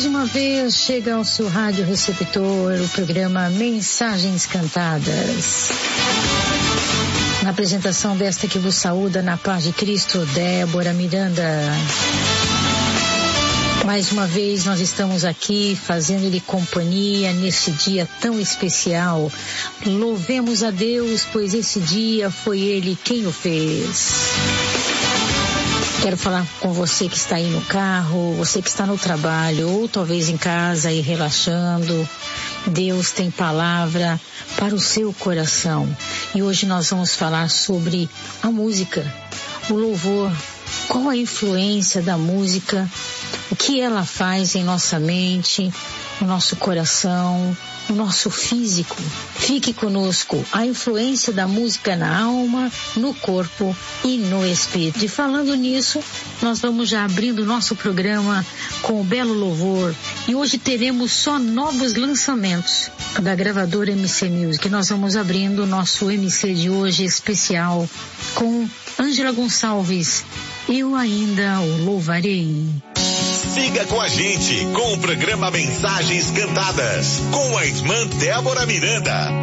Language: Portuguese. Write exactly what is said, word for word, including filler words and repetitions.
Mais uma vez chega ao seu rádio receptor o programa Mensagens Cantadas. Na apresentação desta que vos saúda na paz de Cristo, Débora Miranda. Mais uma vez nós estamos aqui fazendo-lhe companhia neste dia tão especial. Louvemos a Deus, pois esse dia foi Ele quem o fez. Quero falar com você que está aí no carro, você que está no trabalho, ou talvez em casa e relaxando. Deus tem palavra para o seu coração. E hoje nós vamos falar sobre a música, o louvor. Qual a influência da música, o que ela faz em nossa mente, no nosso coração, no nosso físico. Fique conosco, a influência da música na alma, no corpo e no espírito. E falando nisso, nós vamos já abrindo o nosso programa com o belo louvor. E hoje teremos só novos lançamentos da gravadora M C Music. Nós vamos abrindo o nosso M C de hoje especial com Ângela Gonçalves. Eu ainda o louvarei. Siga com a gente com o programa Mensagens Cantadas, com a irmã Débora Miranda.